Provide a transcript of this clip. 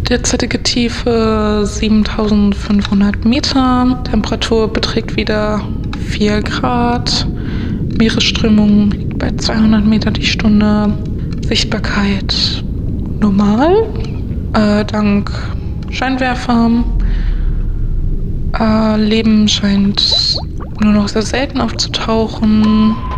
Derzeitige Tiefe 7500 Meter. Temperatur beträgt wieder 4 Grad. Meeresströmung liegt bei 200 Meter die Stunde. Sichtbarkeit normal. Dank Scheinwerfer. Leben scheint nur noch sehr selten aufzutauchen.